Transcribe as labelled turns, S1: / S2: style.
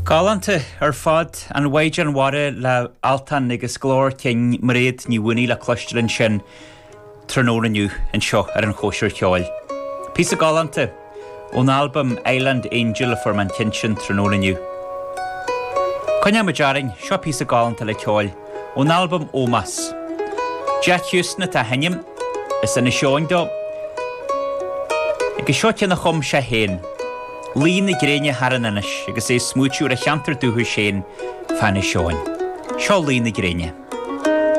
S1: Galanta fad an waid an ware le altan agus glór cin mréad ní winni le clustelin sin trónaniu an seo an chóisiir ceáil. Písa galanta ón album Island Angel for man cinchin trónaniu. Coine ma jaring seo písa galanta le ceáil ón album Omas. Jack Houston a henim is in a seoindó. Agus seo cin a chum se héin. Lín na gréine haranis agus é smúitiú a cheantar dúthu sin fan na seoin. Seo lín na gréine.